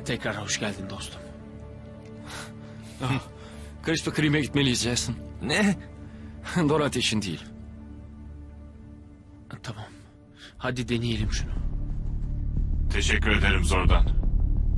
Tekrar hoş geldin dostum. Kristof Krim'e gitmeliyiz Jason. Ne? Dorothy için değil. Tamam. Hadi deneyelim şunu. Teşekkür ederim Zordan.